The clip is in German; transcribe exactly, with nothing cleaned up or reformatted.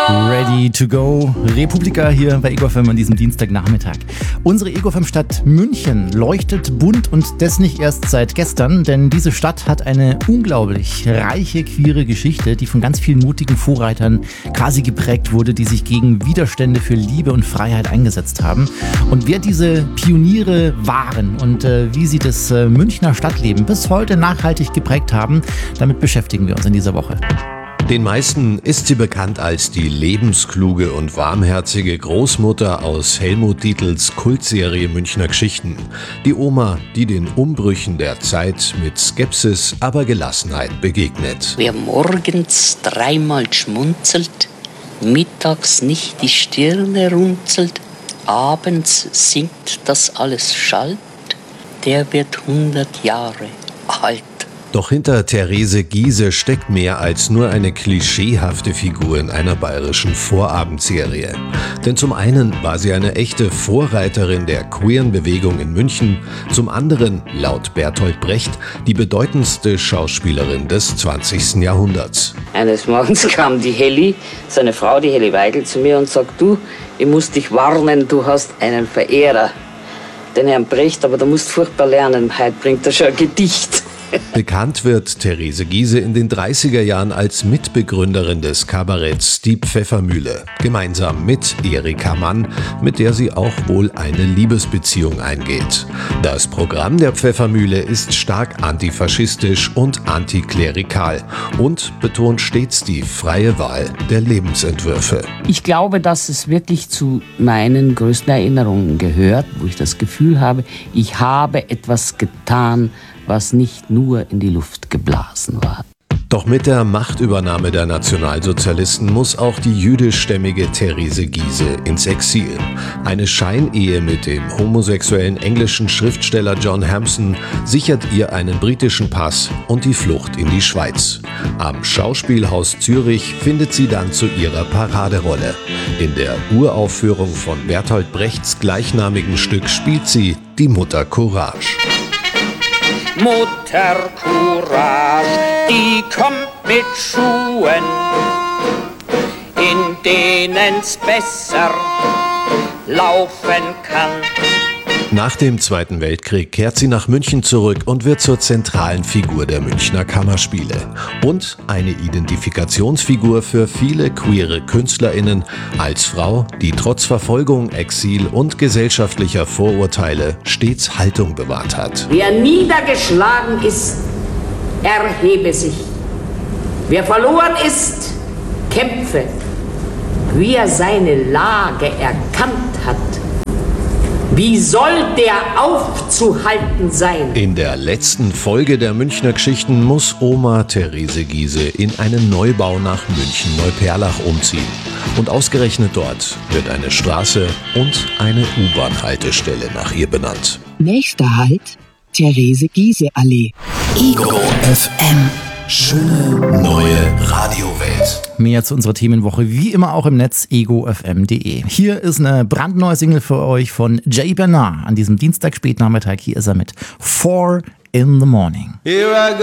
Ready to go. Republika hier bei Ego F M an diesem Dienstagnachmittag. Unsere Ego F M-Stadt München leuchtet bunt und das nicht erst seit gestern, denn diese Stadt hat eine unglaublich reiche queere Geschichte, die von ganz vielen mutigen Vorreitern quasi geprägt wurde, die sich gegen Widerstände für Liebe und Freiheit eingesetzt haben. Und wer diese Pioniere waren und äh, wie sie das äh, Münchner Stadtleben bis heute nachhaltig geprägt haben, damit beschäftigen wir uns in dieser Woche. Den meisten ist sie bekannt als die lebenskluge und warmherzige Großmutter aus Helmut Dietls Kultserie Münchner Geschichten. Die Oma, die den Umbrüchen der Zeit mit Skepsis, aber Gelassenheit begegnet. Wer morgens dreimal schmunzelt, mittags nicht die Stirne runzelt, abends singt, dass alles schallt, der wird hundert Jahre alt. Doch hinter Therese Giehse steckt mehr als nur eine klischeehafte Figur in einer bayerischen Vorabendserie. Denn zum einen war sie eine echte Vorreiterin der queeren Bewegung in München, zum anderen, laut Bertolt Brecht, die bedeutendste Schauspielerin des zwanzigsten Jahrhunderts. Eines Morgens kam die Helly, seine Frau, die Helly Weigel, zu mir und sagt: Du, ich muss dich warnen, du hast einen Verehrer, den Herrn Brecht, aber du musst furchtbar lernen, heute bringt er schon ein Gedicht. Bekannt wird Therese Giehse in den dreißiger Jahren als Mitbegründerin des Kabaretts Die Pfeffermühle, gemeinsam mit Erika Mann, mit der sie auch wohl eine Liebesbeziehung eingeht. Das Programm der Pfeffermühle ist stark antifaschistisch und antiklerikal und betont stets die freie Wahl der Lebensentwürfe. Ich glaube, dass es wirklich zu meinen größten Erinnerungen gehört, wo ich das Gefühl habe, ich habe etwas getan, was nicht nur in die Luft geblasen war. Doch mit der Machtübernahme der Nationalsozialisten muss auch die jüdischstämmige Therese Giehse ins Exil. Eine Scheinehe mit dem homosexuellen englischen Schriftsteller John Hampson sichert ihr einen britischen Pass und die Flucht in die Schweiz. Am Schauspielhaus Zürich findet sie dann zu ihrer Paraderolle. In der Uraufführung von Bertolt Brechts gleichnamigen Stück spielt sie die Mutter Courage. Mutter Courage, die kommt mit Schuhen, in denen's besser laufen kann. Nach dem Zweiten Weltkrieg kehrt sie nach München zurück und wird zur zentralen Figur der Münchner Kammerspiele. Und eine Identifikationsfigur für viele queere KünstlerInnen als Frau, die trotz Verfolgung, Exil und gesellschaftlicher Vorurteile stets Haltung bewahrt hat. Wer niedergeschlagen ist, erhebe sich. Wer verloren ist, kämpfe. Wie er seine Lage erkannt hat, wie soll der aufzuhalten sein? In der letzten Folge der Münchner Geschichten muss Oma Therese Giehse in einen Neubau nach München-Neuperlach umziehen. Und ausgerechnet dort wird eine Straße und eine U-Bahn-Haltestelle nach ihr benannt. Nächster Halt, Therese-Giehse-Allee. Ego F M. Schöne neue Radiowelt. Mehr zu unserer Themenwoche wie immer auch im Netz ego f m punkt d e. Hier ist eine brandneue Single für euch von Jay Bernard an diesem Dienstag Spätnachmittag. Hier ist er mit Four in the Morning. Here I go.